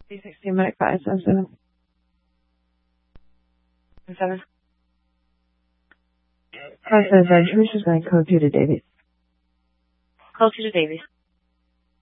316 Medic 577. 7. 575, Teresa is going code 2 to Davies. Code 2 to Davies.